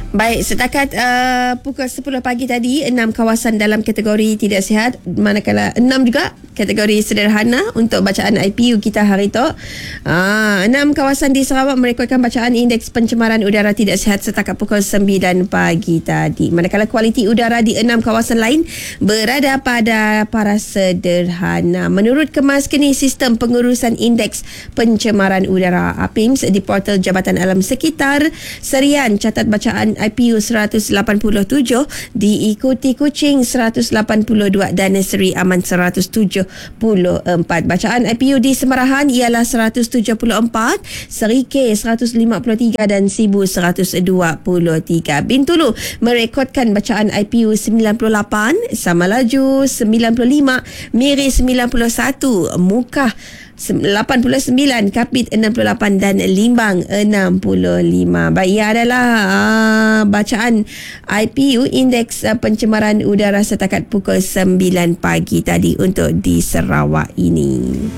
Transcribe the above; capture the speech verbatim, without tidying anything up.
Baik, setakat uh, pukul sepuluh pagi tadi, enam kawasan dalam kategori tidak sihat, manakala enam juga kategori sederhana untuk bacaan I P U kita hari itu. Uh, enam kawasan di Sarawak merekodkan bacaan indeks pencemaran udara tidak sihat setakat pukul sembilan pagi tadi. Manakala kualiti udara di enam kawasan lain berada pada paras sederhana. Menurut Kemas Kini Sistem Pengurusan Indeks Pencemaran Udara A P I M S di portal Jabatan Alam Sekitar, Serian catat bacaan I P U seratus lapan puluh tujuh, diikuti Kuching seratus lapan puluh dua dan Seri Aman seratus tujuh puluh empat. Bacaan I P U di Semarahan ialah seratus tujuh puluh empat, Serike seratus lima puluh tiga dan Sibu seratus dua puluh tiga. Bintulu merekodkan bacaan I P U sembilan puluh lapan, Samalaju sembilan puluh lima, Miri sembilan puluh satu, Mukah lapan puluh sembilan, Kapit enam puluh lapan dan Limbang enam puluh lima. Baik, ia adalah uh, bacaan I P U indeks uh, pencemaran udara setakat pukul sembilan pagi tadi untuk di Sarawak ini.